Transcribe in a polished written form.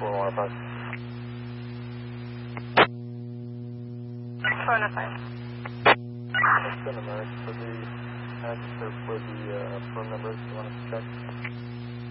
415. Phone up 5. It's been a minute for the answer for the phone numbers you want to check.